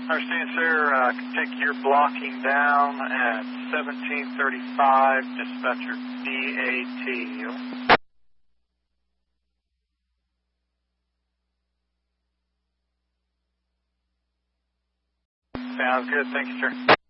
Understand, sir. I can take your blocking down at 1735, dispatcher DAT. Sounds good. Thank you, sir.